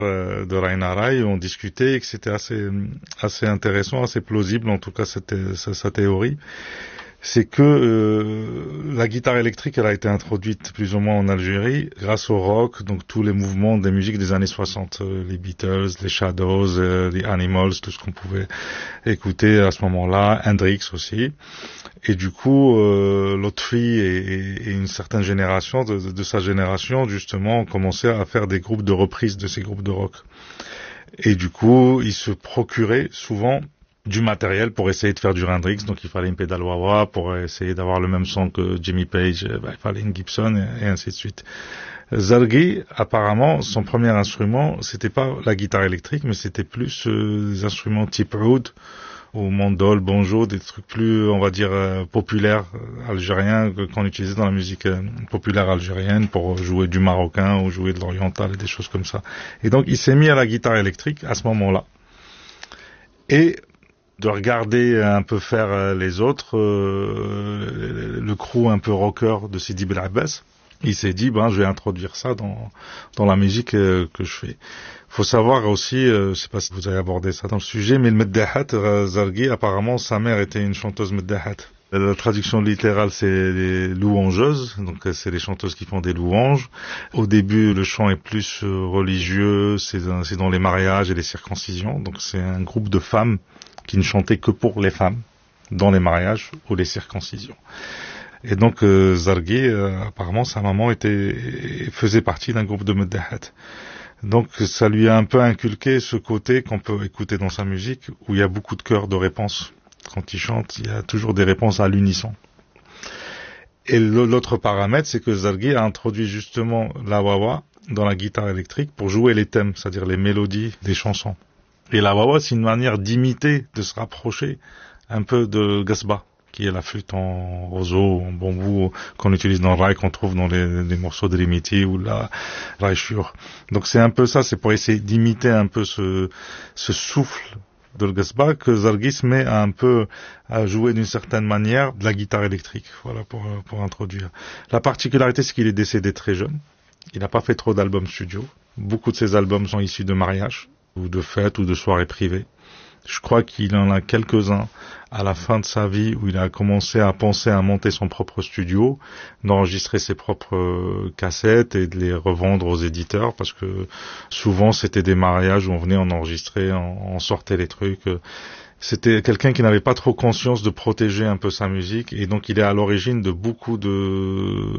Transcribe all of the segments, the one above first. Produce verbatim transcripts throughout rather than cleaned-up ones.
euh, de Raina Rai, on discutait et que c'était assez, assez intéressant, assez plausible, en tout cas c'était sa, sa théorie. C'est que euh, la guitare électrique, elle a été introduite plus ou moins en Algérie grâce au rock, donc tous les mouvements des musiques des années soixante, euh, les Beatles, les Shadows, euh, les Animals, tout ce qu'on pouvait écouter à ce moment-là, Hendrix aussi. Et du coup, euh, Lotfi et, et une certaine génération de, de sa génération, justement, ont commencé à faire des groupes de reprises de ces groupes de rock. Et du coup, ils se procuraient souvent du matériel pour essayer de faire du Hendrix, donc il fallait une pédale wah-wah pour essayer d'avoir le même son que Jimmy Page, bah, il fallait une Gibson et, et ainsi de suite. Zarghi, apparemment, son premier instrument, c'était pas la guitare électrique, mais c'était plus euh, des instruments type oud, ou mandol, banjo, des trucs plus, on va dire, euh, populaires euh, algériens qu'on utilisait dans la musique euh, populaire algérienne pour jouer du marocain ou jouer de l'oriental et des choses comme ça. Et donc il s'est mis à la guitare électrique à ce moment-là. Et de regarder un peu faire les autres, euh, le crew un peu rocker de Sidi Bel Abbas, il s'est dit, ben, je vais introduire ça dans, dans la musique euh, que je fais. Faut savoir aussi, euh, je sais pas si vous avez abordé ça dans le sujet, mais le Meddahat, euh, Zarghi, apparemment, sa mère était une chanteuse Meddahat. La traduction littérale, c'est les louangeuses, donc c'est les chanteuses qui font des louanges. Au début, le chant est plus euh, religieux, c'est, c'est dans les mariages et les circoncisions, donc c'est un groupe de femmes qui ne chantait que pour les femmes, dans les mariages ou les circoncisions. Et donc euh, Zarghi, euh, apparemment, sa maman était faisait partie d'un groupe de Meddahat. Donc ça lui a un peu inculqué ce côté qu'on peut écouter dans sa musique, où il y a beaucoup de chœurs de réponses. Quand il chante, il y a toujours des réponses à l'unisson. Et l'autre paramètre, c'est que Zarghi a introduit justement la wah-wah dans la guitare électrique pour jouer les thèmes, c'est-à-dire les mélodies des chansons. Et la wah-wah, c'est une manière d'imiter, de se rapprocher un peu de Gasba, qui est la flûte en roseau, en bambou, qu'on utilise dans le raï, qu'on trouve dans les, les morceaux de Rimiti ou la raïchur. Donc c'est un peu ça, c'est pour essayer d'imiter un peu ce, ce souffle de le Gasba que Zarghi se met à un peu à jouer d'une certaine manière de la guitare électrique, voilà, pour, pour introduire. La particularité, c'est qu'il est décédé très jeune. Il n'a pas fait trop d'albums studio. Beaucoup de ses albums sont issus de mariages, ou de fêtes, ou de soirées privées. Je crois qu'il en a quelques-uns à la fin de sa vie où il a commencé à penser à monter son propre studio, d'enregistrer ses propres cassettes et de les revendre aux éditeurs, parce que souvent c'était des mariages où on venait, on enregistrait, on, on sortait les trucs. C'était quelqu'un qui n'avait pas trop conscience de protéger un peu sa musique, et donc il est à l'origine de beaucoup de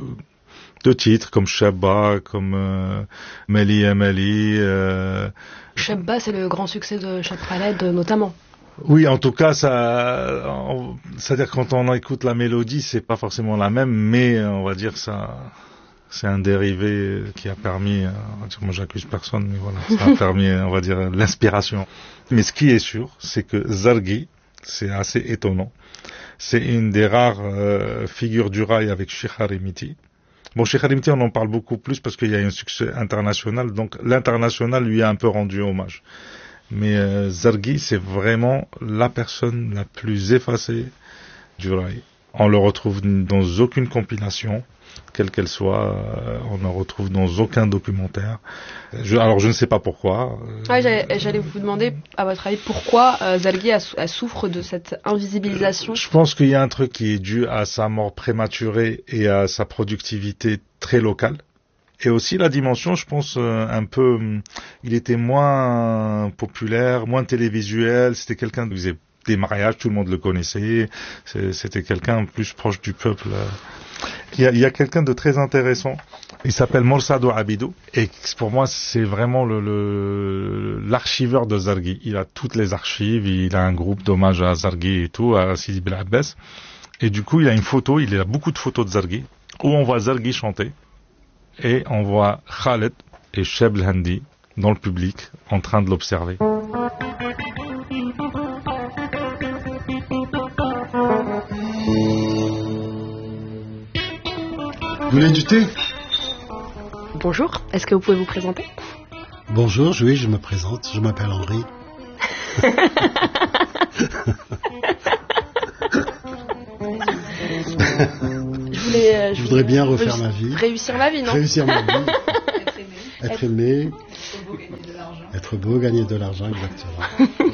de titres comme Shabba, comme euh, Meli Emeli. Euh... Shabba, c'est le grand succès de Cheb Khaled, notamment. Oui, en tout cas, ça, on, c'est-à-dire quand on écoute la mélodie, c'est pas forcément la même, mais on va dire ça, c'est un dérivé qui a permis. On va dire, moi, j'accuse personne, mais voilà, ça a permis, on va dire, l'inspiration. Mais ce qui est sûr, c'est que Zarghi, c'est assez étonnant. C'est une des rares euh, figures du rail avec Cheikh Harimiti. Bon, Cheikh Harimiti, on en parle beaucoup plus parce qu'il y a un succès international, donc l'international lui a un peu rendu hommage. Mais euh, Zarghi, c'est vraiment la personne la plus effacée du rail. On le retrouve dans aucune compilation, quelle qu'elle soit, euh, on ne le retrouve dans aucun documentaire. Je, alors je ne sais pas pourquoi. Ouais, j'allais, j'allais vous demander, à votre avis, pourquoi euh, Zarghi a, a souffre de cette invisibilisation. Je pense qu'il y a un truc qui est dû à sa mort prématurée et à sa productivité très locale. Et aussi la dimension, je pense, euh, un peu, il était moins populaire, moins télévisuel, c'était quelqu'un qui faisait des mariages, tout le monde le connaissait, c'était quelqu'un plus proche du peuple. Il y a, il y a quelqu'un de très intéressant, il s'appelle Morsado Abidou, et pour moi c'est vraiment le, le l'archiveur de Zarghi. Il a toutes les archives, il a un groupe d'hommage à Zarghi et tout, à Sidi Bel Abbas, et du coup il a une photo, il a beaucoup de photos de Zarghi, où on voit Zarghi chanter, et on voit Khaled et Cheb Handi dans le public en train de l'observer. Vous voulez du thé ? Bonjour, est-ce que vous pouvez vous présenter ? Bonjour, oui, je me présente, je m'appelle Henri. Je voulais, euh, je, je voudrais bien refaire ma vie. Réussir ma vie, non ? Réussir ma vie. Être aimé. de l'argent. Être beau, gagner de l'argent, exactement.